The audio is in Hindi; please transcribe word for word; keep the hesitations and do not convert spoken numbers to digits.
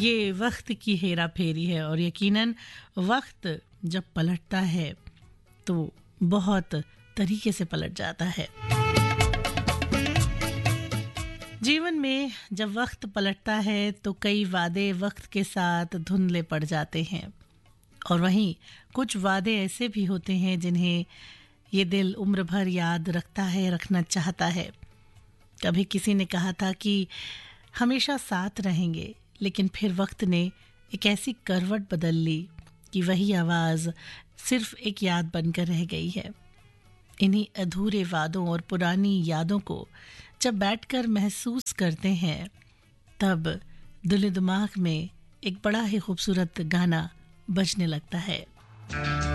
ये वक्त की हेरा फेरी है और यकीनन वक्त जब पलटता है तो बहुत तरीके से पलट जाता है। जीवन में जब वक्त पलटता है तो कई वादे वक्त के साथ धुंधले पड़ जाते हैं और वहीं कुछ वादे ऐसे भी होते हैं जिन्हें ये दिल उम्र भर याद रखता है, रखना चाहता है। कभी किसी ने कहा था कि हमेशा साथ रहेंगे, लेकिन फिर वक्त ने एक ऐसी करवट बदल ली कि वही आवाज़ सिर्फ एक याद बनकर रह गई है। इन्हीं अधूरे वादों और पुरानी यादों को जब बैठकर महसूस करते हैं तब दिल दिमाग में एक बड़ा ही खूबसूरत गाना बजने लगता है।